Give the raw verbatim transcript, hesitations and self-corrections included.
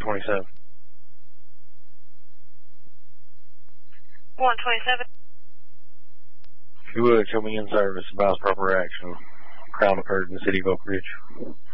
twenty-seven. one twenty-seven. If you would, show me in service, advise proper action. Crime occurred in the city of Oak Ridge.